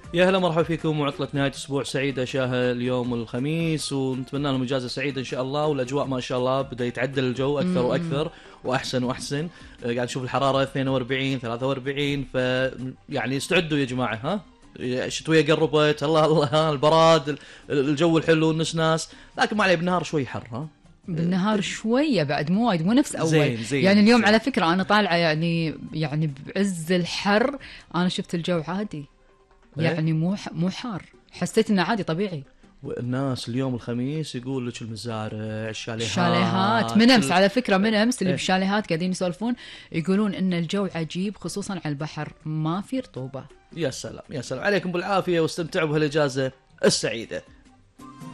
يا هلا مرحبا فيكم وعطلة نهاية أسبوع سعيدة شاهة اليوم الخميس، ونتمنى لهم إجازة سعيدة إن شاء الله. والأجواء ما شاء الله بدأ يتعدل الجو أكثر وأكثر وأحسن وأحسن. قاعد نشوف الحرارة 42 43، يعني استعدوا يا جماعة. ها الشتوية قربت، الله الله، ها البراد، الجو الحلو النسناس، لكن ما عليه بالنهار شوي حر. ها بالنهار شوية بعد، مو وايد، مو نفس أول. زين يعني اليوم زين. على فكرة أنا طالعة يعني بعز الحر أنا شفت الجو عادي، يعني مو حار، حسيت إنه عادي طبيعي. والناس اليوم الخميس يقول لك المزارع، الشاليهات من أمس على فكرة، من أمس اللي بالشاليهات قاعدين يسولفون، يقولون إن الجو عجيب خصوصا على البحر، ما في رطوبة. يا سلام يا سلام عليكم بالعافية، واستمتعوا بهالإجازة السعيدة.